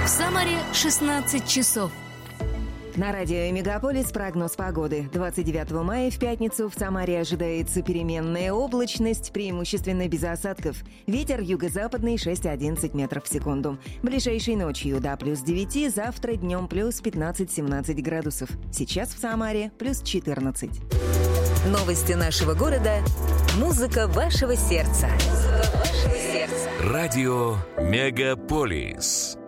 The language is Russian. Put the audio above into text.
В Самаре 16 часов. На радио «Мегаполис» прогноз погоды. 29 мая в пятницу в Самаре ожидается переменная облачность, преимущественно без осадков. Ветер юго-западный 6-11 метров в секунду. Ближайшей ночью до плюс 9, завтра днем плюс 15-17 градусов. Сейчас в Самаре плюс 14. Новости нашего города. Музыка вашего сердца. Радио «Мегаполис».